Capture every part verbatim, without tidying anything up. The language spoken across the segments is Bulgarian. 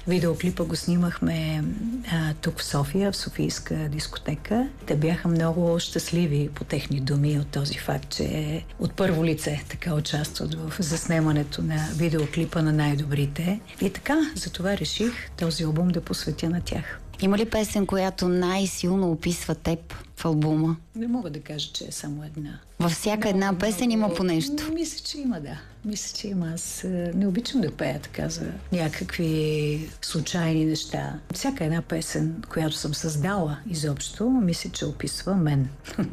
Видеоклипа го снимахме а, тук в София, в Софийска дискотека. Те бяха много щастливи по техни думи от този факт, че от първо лице така участват в заснемането на видеоклипа на най-добрите. И така, затова реших този албум да посветя на тях. Има ли песен, която най-силно описва теб в албума? Не мога да кажа, че е само една. Във всяка една много, песен много, има по нещо. Мисля, че има, да. Мисля, че има. Аз не обичам да пея така за някакви случайни неща. Всяка една песен, която съм създала изобщо, мисля, че описва мен.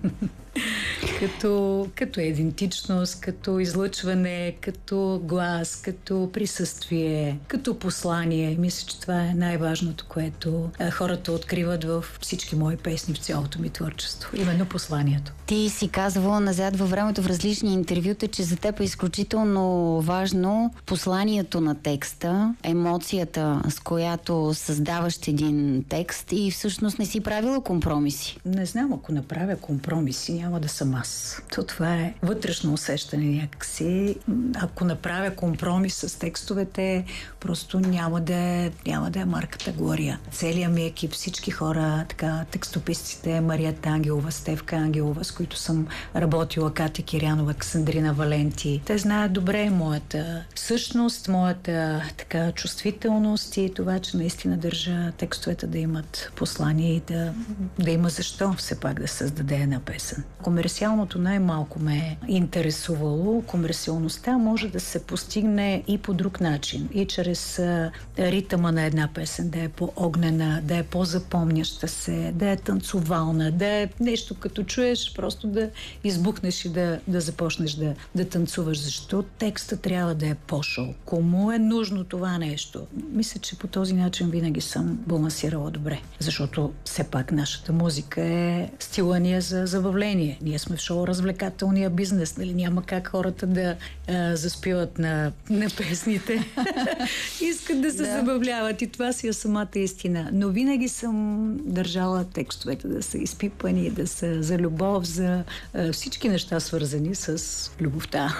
като, като идентичност, като излъчване, като глас, като присъствие, като послание. Мисля, че това е най-важното, което хората откриват в всички мои песни, в цялото ми творчество. Именно посланието. Ти си казвала назад във времето в различни интервюта, че за теб е изключително важно посланието на текста, емоцията, с която създаваш един текст и всъщност не си правила компромиси. Не знам, ако направя компромиси, няма да съм аз. То това е вътрешно усещане някакси. Ако направя компромис с текстовете, просто няма да е, няма да е марката Глория. Целият ми екип, всички хора, така, текстописците, Марията Ангелова, Стевка Ангелова, с които съм работила, Катя Кирянова, Ксандрина Валенти. Те знаят добре моята същност, моята така чувствителност и това, че наистина държа текстовете да имат послание и да, да има защо все пак да създаде една песен. Комерциалното най-малко ме е интересувало. Комерциалността може да се постигне и по друг начин. И чрез а, ритъма на една песен, да е по-огнена, да е по-запомняща се, да е танцовална, да е нещо като чуеш, просто да избухнеш и да, да започнеш да, да танцуваш. Защо текста трябва да е по-шоу? Кому е нужно това нещо? Мисля, че по този начин винаги съм балансирала добре. Защото все пак нашата музика е стила ни е за забавление. Ние сме в шоу-развлекателния бизнес, нали? Няма как хората да а, заспиват на, на песните. Искат да се да. забавляват и това си е самата истина. Но винаги съм държала текстовете да са изпипани, да са за любов, за а, всички неща свързани с любовта.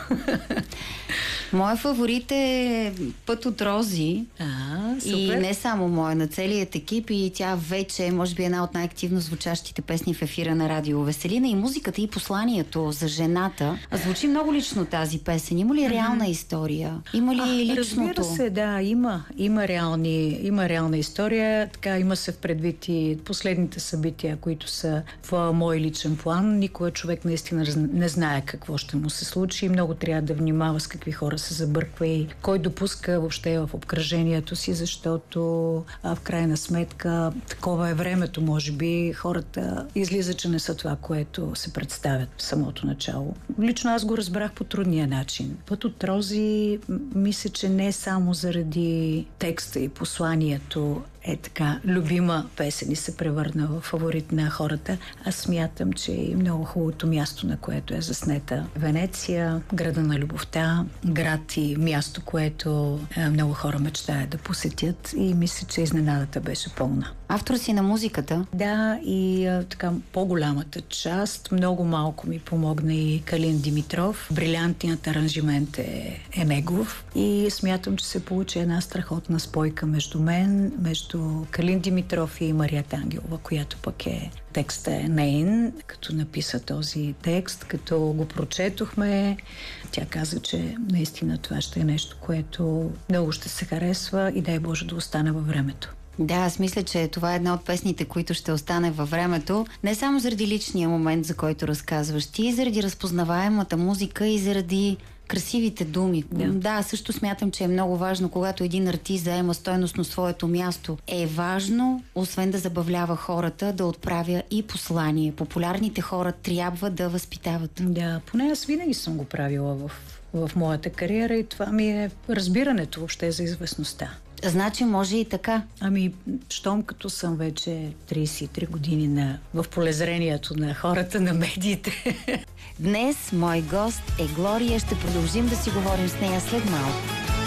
Моя фаворит е Път от рози. А, супер. И не само моя, на целият екип, и тя вече е, може би, една от най-активно звучащите песни в ефира на Радио Веселина. И музиката, и посланието за жената. Звучи много лично тази песен. Има ли реална история? Има ли а, личното? Разбира се, да, има. Има, реални, има реална история. Така, има се в предвид и последните събития, които са в мой личен план. Никога човек наистина не знае какво ще му се случи. Много трябва да внимава с какви хора се забърква и кой допуска въобще в обкръжението си, защото а, в крайна сметка такова е времето, може би хората излиза, че не са това, което се представят в самото начало. Лично аз го разбрах по трудния начин. Път от рози, мисля, че не само заради текста и посланието е така любима песен и се превърна в фаворит на хората. Аз смятам, че е много хубавото място, на което е заснета Венеция, града на любовта, град и място, което много хора мечтаят да посетят, и мисля, че изненадата беше пълна. Автор си на музиката? Да, и а, така по-голямата част. Много малко ми помогна и Калин Димитров. Брилянтният аранжимент е, е негов и смятам, че се получи една страхотна спойка между мен, между Калин Димитров и Марията Ангелова, която пък е текста е нейн. Като написа този текст, като го прочетохме, тя каза, че наистина това ще е нещо, което много ще се харесва и дай Боже да остане във времето. Да, аз мисля, че това е една от песните, които ще остане във времето. Не само заради личния момент, за който разказваш ти, заради разпознаваемата музика и заради красивите думи. Да. да, също смятам, че е много важно, когато един артист заема стойностно своето място. Е важно, освен да забавлява хората, да отправя и послание. Популярните хора трябва да възпитават. Да, поне аз винаги съм го правила в, в моята кариера и това ми е разбирането въобще за известността. Значи може и така. Ами, щом като съм вече трийсет и три години на, в полезрението на хората, на медиите. Днес мой гост е Глория. Ще продължим да си говорим с нея след малко.